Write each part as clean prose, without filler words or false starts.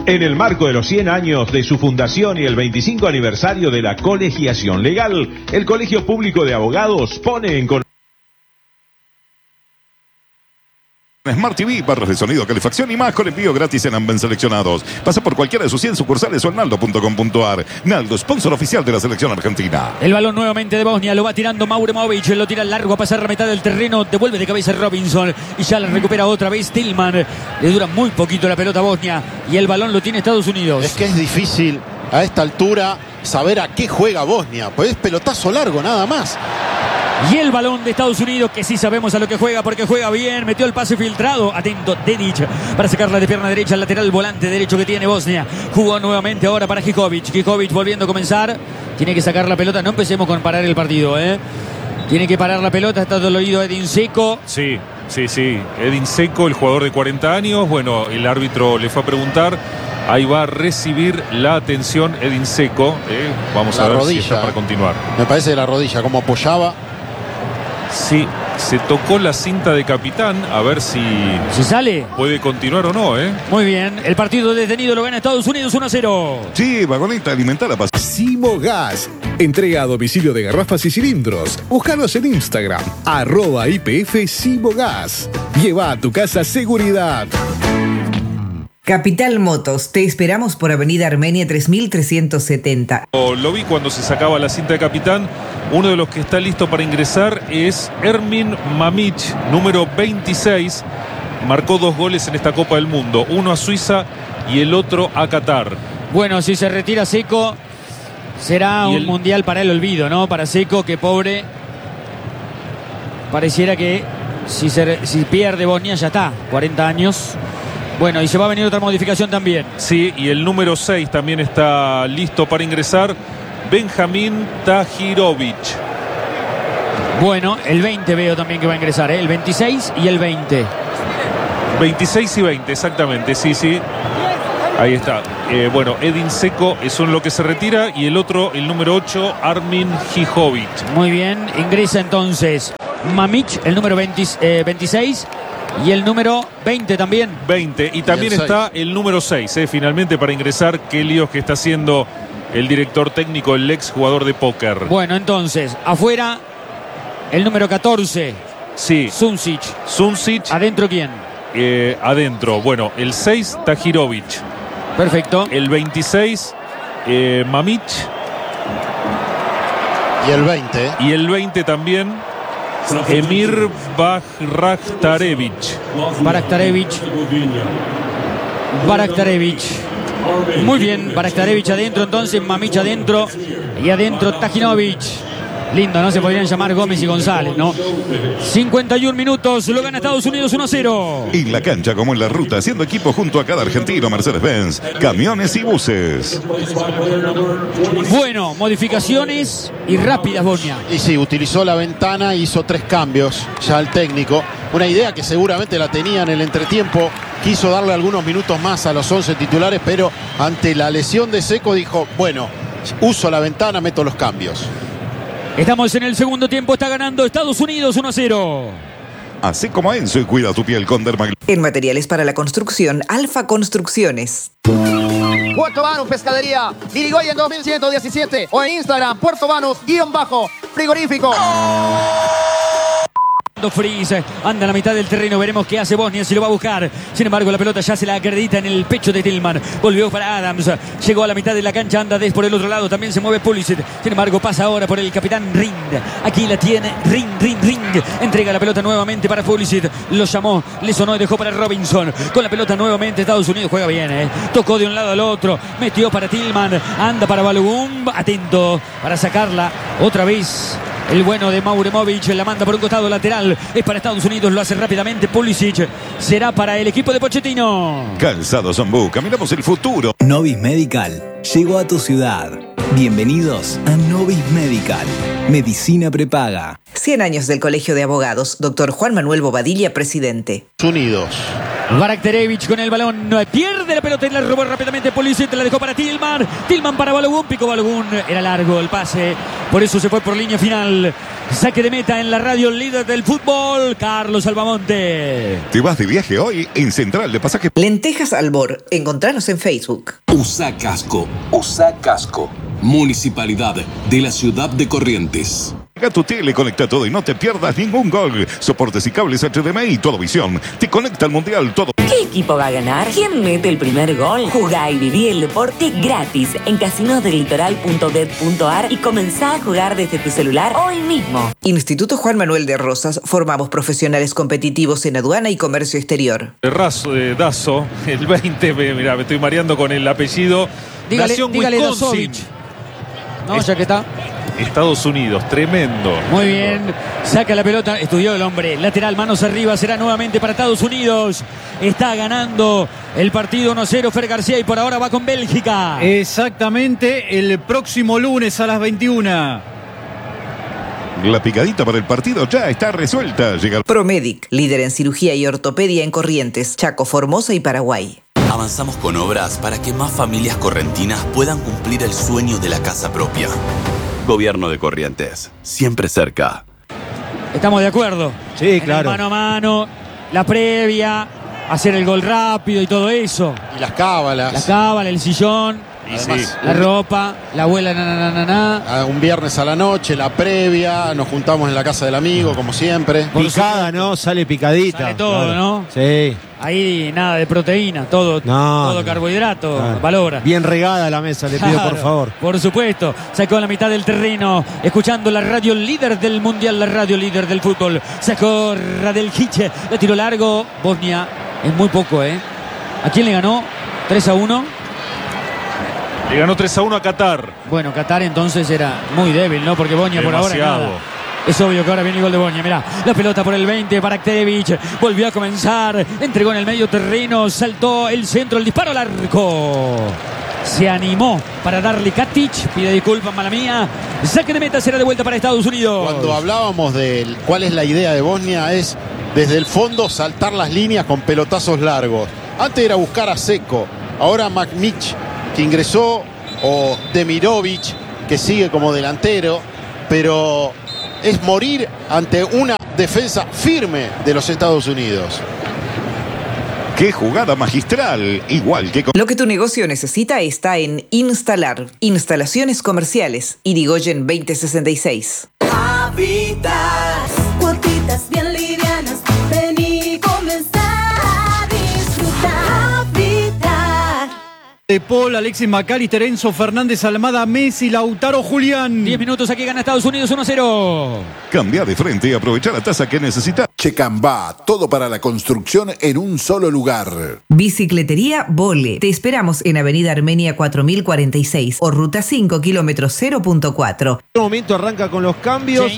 En el marco de los 100 años de su fundación y el 25 aniversario de la colegiación legal, el Colegio Público de Abogados pone en Smart TV, barras de sonido, calefacción y más con envío gratis en Amben seleccionados. Pasa por cualquiera de sus 100 sucursales o en naldo.com.ar. Naldo, sponsor oficial de la selección argentina. El balón nuevamente de Bosnia, lo va tirando Mauremovic, lo tira largo a pasar la mitad del terreno, devuelve de cabeza Robinson y ya la recupera otra vez Tillman. Le dura muy poquito la pelota a Bosnia y el balón lo tiene Estados Unidos. Es que es difícil a esta altura saber a qué juega Bosnia, pues es pelotazo largo nada más. Y el balón de Estados Unidos, que sí sabemos a lo que juega, porque juega bien, metió el pase filtrado, atento Dedic para sacarla de pierna derecha al lateral volante derecho que tiene Bosnia. Jugó nuevamente ahora para Hijovic, Hijovic volviendo a comenzar, tiene que sacar la pelota, no empecemos con parar el partido, tiene que parar la pelota, está dolorido Edin Dzeko. Sí, Edin Dzeko, el jugador de 40 años, bueno, el árbitro le fue a preguntar. Ahí va a recibir la atención Edin Dzeko, vamos a ver si está para continuar. Me parece de la rodilla, como apoyaba. Sí, se tocó la cinta de capitán, a ver si sale. Puede continuar o no, Muy bien, el partido detenido lo gana Estados Unidos 1-0. Sí, vagoneta, alimentar a pasión. Simo Gas, entrega a domicilio de garrafas y cilindros. Búscanos en Instagram, @IPF Simo Gas. Lleva a tu casa seguridad. Capital Motos, te esperamos por Avenida Armenia 3370. Lo vi cuando se sacaba la cinta de capitán. Uno de los que está listo para ingresar es Ermin Mamic, número 26. Marcó 2 goles en esta Copa del Mundo, uno a Suiza y el otro a Qatar. Bueno, si se retira Dzeko, será un mundial para el olvido, ¿no? Para Dzeko, que pobre. Pareciera que si pierde Bosnia ya está, 40 años. Bueno, y se va a venir otra modificación también. Sí, y el número 6 también está listo para ingresar, Benjamín Tahirovic. Bueno, el 20 veo también que va a ingresar, el 26 y el 20. 26 y 20, exactamente, sí. Ahí está. Bueno, Edin Dzeko es lo que se retira y el otro, el número 8, Armin Hijovic. Muy bien, ingresa entonces Mamic, el número 26. Y el número 20 también. 20. Y también está el número 6, finalmente para ingresar. Qué líos que está haciendo el director técnico, el ex jugador de póker. Bueno, entonces, afuera, el número 14. Sí. Sunčić. ¿Adentro quién? Adentro. Bueno, el 6, Tahirovic. Perfecto. El 26, Mamic. Y el 20. Y el 20 también. Emir Baraktarevic. Muy bien, Baraktarevic adentro, entonces Mamic adentro y adentro Tajinovic. Lindo, ¿no? Se podrían llamar Gómez y González, ¿no? 51 minutos, lo gana Estados Unidos 1-0. En la cancha como en la ruta, haciendo equipo junto a cada argentino, Mercedes-Benz, camiones y buses. Bueno, modificaciones y rápidas Bosnia. Y sí, utilizó la ventana, hizo 3 cambios ya el técnico. Una idea que seguramente la tenía en el entretiempo. Quiso darle algunos minutos más a los 11 titulares, pero ante la lesión de Dzeko dijo, bueno, uso la ventana, meto los cambios. Estamos en el segundo tiempo, está ganando Estados Unidos 1-0. Así como Enzo y cuida tu piel con Derma. En materiales para la construcción, Alfa Construcciones. Puerto Banús Pescadería, Irigoyen 2117 o en Instagram, Puerto Banús_frigorífico. Freeze anda a la mitad del terreno, veremos qué hace Bosnia, si lo va a buscar. Sin embargo, la pelota ya se la acredita en el pecho de Tillman. Volvió para Adams, llegó a la mitad de la cancha, anda por el otro lado, también se mueve Pulisic. Sin embargo, pasa ahora por el capitán Ring. Aquí la tiene Ring. Entrega la pelota nuevamente para Pulisic. Lo llamó, le sonó y dejó para Robinson. Con la pelota nuevamente, Estados Unidos juega bien, Tocó de un lado al otro, metió para Tillman, anda para Balogun, atento para sacarla otra vez. El bueno de Mauremovic la manda por un costado lateral. Es para Estados Unidos, lo hace rápidamente Pulisic. Será para el equipo de Pochettino. Calzado Zambú, caminamos el futuro. Novis Medical llegó a tu ciudad. Bienvenidos a Novis Medical. Medicina prepaga. 100 años del Colegio de Abogados. Dr. Juan Manuel Bobadilla, presidente. Unidos. Baraktarevic con el balón, pierde la pelota y la robó rápidamente Pulisic, la dejó para Tillman. Tillman para Balogun, picó Balogun, era largo el pase, por eso se fue por línea final. Saque de meta en la radio líder del fútbol, Carlos Albamonte. ¿Te vas de viaje hoy? En Central de Pasajes Lentejas Albor, encontranos en Facebook. USA Casco, USA Casco, Municipalidad de la Ciudad de Corrientes. Llega tu tele, conecta todo y no te pierdas ningún gol. Soportes y cables HDMI, todo visión. Te conecta al Mundial, todo. ¿Qué equipo va a ganar? ¿Quién mete el primer gol? Jugá y viví el deporte gratis en casinosdelitoral.bet.ar y comenzá a jugar desde tu celular hoy mismo. Instituto Juan Manuel de Rosas, formamos profesionales competitivos en aduana y comercio exterior. Dazo, el 20, mira, me estoy mareando con el apellido. Dígale Wisconsin. No, ya que está. Estados Unidos, tremendo. Muy bien, saca la pelota, estudió el hombre, lateral, manos arriba, será nuevamente para Estados Unidos. Está ganando el partido 1-0 Fer García y por ahora va con Bélgica. Exactamente, el próximo lunes a las 21. La picadita para el partido ya está resuelta. Llega Promedic, líder en cirugía y ortopedia en Corrientes, Chaco, Formosa y Paraguay. Avanzamos con obras para que más familias correntinas puedan cumplir el sueño de la casa propia. Gobierno de Corrientes, siempre cerca. Estamos de acuerdo. Sí, claro. Mano a mano, la previa, hacer el gol rápido y todo eso. Y las cábalas. La cábala, el sillón, además, la ropa, la abuela, un viernes a la noche, la previa, nos juntamos en la casa del amigo, como siempre. Picada, ¿no? Sale picadita. Sale todo, claro. ¿No? Sí. Ahí nada de proteína, todo carbohidrato, claro. Valora. Bien regada la mesa, le pido por favor. Por supuesto, sacó a la mitad del terreno, escuchando la radio líder del mundial, la radio líder del fútbol. Sacó Radeljic, le tiró largo. Bosnia es muy poco, ¿eh? ¿A quién le ganó? 3-1. Le ganó 3-1 a Qatar. Bueno, Qatar entonces era muy débil, ¿no? Porque Bosnia por ahora nada. Es obvio que ahora viene el gol de Bosnia. Mirá, la pelota por el 20 para Baraktarevic. Volvió a comenzar. Entregó en el medio terreno. Saltó el centro. El disparo al arco. Se animó para darle Katic. Pide disculpas, mala mía. Saque de meta, será de vuelta para Estados Unidos. Cuando hablábamos de cuál es la idea de Bosnia, es desde el fondo saltar las líneas con pelotazos largos. Antes era buscar a Seco. Ahora Mamić, que ingresó, o Demirovic, que sigue como delantero. Pero es morir ante una defensa firme de los Estados Unidos. ¡Qué jugada magistral! Igual que con... Lo que tu negocio necesita está en Instalar. Instalaciones comerciales. Irigoyen 2066. Habitat. Cuotitas bien livianas. Vení, comenzar a disfrutar. Habitat. De Paul, Alexis McAllister, Enzo Fernández, Almada, Messi, Lautaro, Julián. 10 minutos, aquí gana Estados Unidos 1-0. Cambia de frente y aprovecha la tasa que necesitas. Checambá, todo para la construcción en un solo lugar. Bicicletería Vole. Te esperamos en Avenida Armenia 4046 o Ruta 5, kilómetro 0.4. En un momento arranca con los cambios.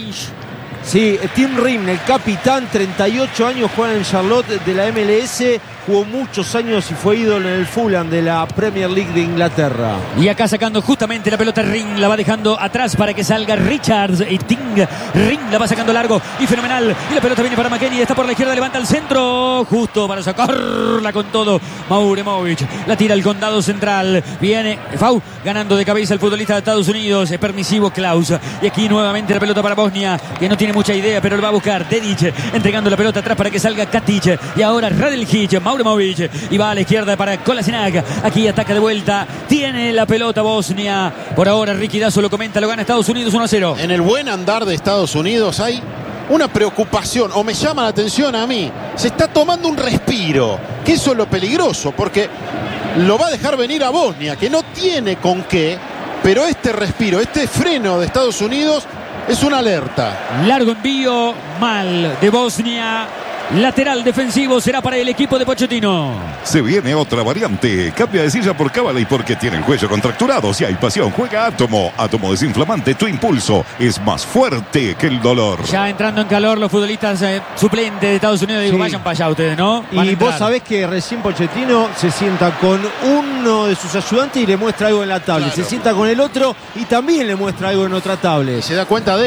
Sí, Tim Rim, el capitán, 38 años, juega en Charlotte de la MLS, jugó muchos años y fue ídolo en el Fulham de la Premier League de Inglaterra. Y acá sacando justamente la pelota Ring, la va dejando atrás para que salga Richards y Ting. Ring la va sacando largo y fenomenal. Y la pelota viene para McKennie, está por la izquierda, levanta el centro, justo para sacarla con todo. Mauremovic la tira al condado central. Viene Fau ganando de cabeza el futbolista de Estados Unidos. Es permisivo Klaus. Y aquí nuevamente la pelota para Bosnia, que no tiene mucha idea, pero lo va a buscar. Dedic entregando la pelota atrás para que salga Katic. Y ahora Radeljic, Mauremovic. Y va a la izquierda para Kolasinac. Aquí ataca de vuelta. Tiene la pelota Bosnia. Por ahora Ricky Dazo lo comenta, lo gana Estados Unidos 1-0. En el buen andar de Estados Unidos hay una preocupación, o me llama la atención a mí. Se está tomando un respiro, que eso es lo peligroso, porque lo va a dejar venir a Bosnia, que no tiene con qué, pero este respiro, este freno de Estados Unidos es una alerta. Largo envío, mal de Bosnia. Lateral defensivo será para el equipo de Pochettino. Se viene otra variante. Cambia de silla por Cábala y porque tiene el cuello contracturado. Si hay pasión, juega Átomo. Átomo desinflamante, tu impulso es más fuerte que el dolor. Ya entrando en calor los futbolistas suplentes de Estados Unidos. Digo, vayan para allá ustedes, ¿no? Y vos sabés que recién Pochettino se sienta con uno de sus ayudantes y le muestra algo en la tablet. Claro. Se sienta con el otro y también le muestra algo en otra tablet. Se da cuenta de esto.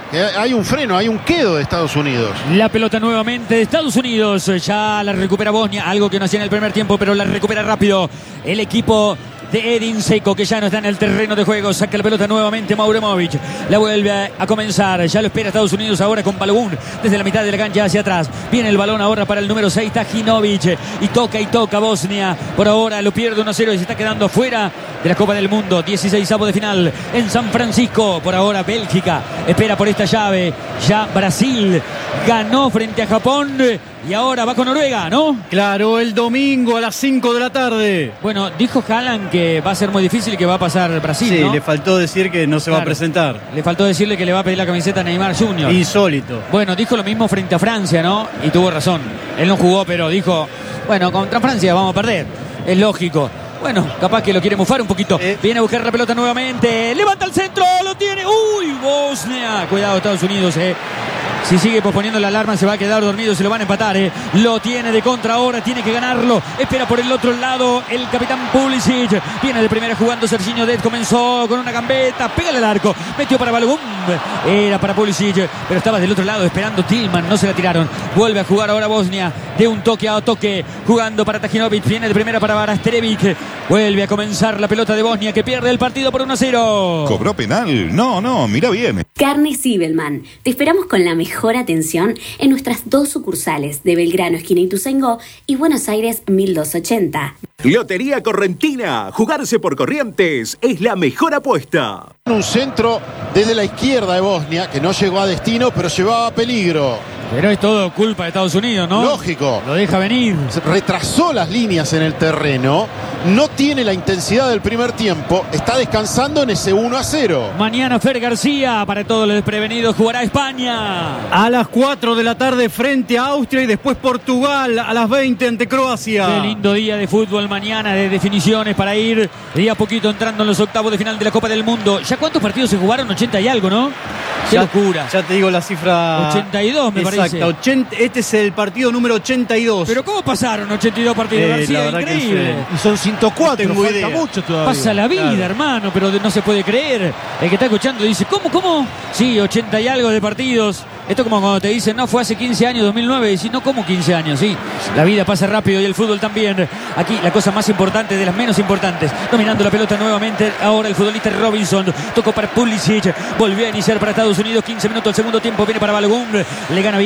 Hay un freno, hay un quedo de Estados Unidos. La pelota nuevamente de Estados Unidos. Ya la recupera Bosnia, algo que no hacía en el primer tiempo, pero la recupera rápido el equipo de Edin Dzeko, que ya no está en el terreno de juego. Saca la pelota nuevamente Mauremovic. La vuelve a comenzar. Ya lo espera Estados Unidos ahora con Balogun desde la mitad de la cancha hacia atrás. Viene el balón ahora para el número 6, Tajinovic. Y toca Bosnia. Por ahora lo pierde 1-0 y se está quedando fuera de la Copa del Mundo. 16avo de final en San Francisco. Por ahora Bélgica espera por esta llave. Ya Brasil ganó frente a Japón. Y ahora va con Noruega, ¿no? Claro, el domingo a las 5 de la tarde. Bueno, dijo Haaland que va a ser muy difícil y que va a pasar Brasil, sí, ¿no? le faltó decir que no se va a presentar. Le faltó decirle que le va a pedir la camiseta a Neymar Jr. Insólito. Bueno, dijo lo mismo frente a Francia, ¿no? Y tuvo razón. Él no jugó, pero dijo, bueno, contra Francia vamos a perder. Es lógico. Bueno, capaz que lo quiere mufar un poquito. Viene a buscar la pelota nuevamente. Levanta el centro, lo tiene. ¡Uy! Bosnia. Cuidado, Estados Unidos, Si sigue posponiendo la alarma se va a quedar dormido, se lo van a empatar. Lo tiene de contra ahora, tiene que ganarlo. Espera por el otro lado el capitán Pulisic. Viene de primera jugando Serginho Dest. Comenzó con una gambeta, pégale al arco. Metió para Balogun. Era para Pulisic, pero estaba del otro lado esperando Tillman. No se la tiraron. Vuelve a jugar ahora Bosnia. De un toque a toque. Jugando para Tajinovic. Viene de primera para Barasterevic. Vuelve a comenzar la pelota de Bosnia que pierde el partido por 1-0. ¿Cobró penal? No, mira bien. Carnes Zibelman. Te esperamos con la mejor atención en nuestras 2 sucursales de Belgrano, esquina Ituzaingó, y Buenos Aires 1280. Lotería Correntina. Jugarse por Corrientes es la mejor apuesta. Un centro desde la izquierda de Bosnia que no llegó a destino, pero llevaba peligro. Pero es todo culpa de Estados Unidos, ¿no? Lógico. Lo deja venir. Retrasó las líneas en el terreno. No tiene la intensidad del primer tiempo. Está descansando en ese 1-0. Mañana Fer García, para todos los desprevenidos, jugará España. A las 4 de la tarde frente a Austria y después Portugal a las 20 ante Croacia. Qué lindo día de fútbol mañana, de definiciones para ir de a poquito entrando en los octavos de final de la Copa del Mundo. ¿Ya cuántos partidos se jugaron? 80 y algo, ¿no? Qué locura. Ya te digo la cifra. 82 me parece. Exacto, este es el partido número 82. Pero ¿cómo pasaron 82 partidos, García? Increíble. Y son 104, tengo falta idea. mucho todavía. Pasa la vida, Claro. hermano, pero no se puede creer. El que está escuchando dice, ¿cómo? Sí, 80 y algo de partidos. Esto como cuando te dicen, no, fue hace 15 años, 2009. Decís, no, ¿cómo 15 años? Sí, la vida pasa rápido y el fútbol también. Aquí la cosa más importante de las menos importantes. Dominando la pelota nuevamente ahora el futbolista Robinson. Tocó para Pulisic. Volvió a iniciar para Estados Unidos. 15 minutos, el segundo tiempo. Viene para Balogun. Le gana bien.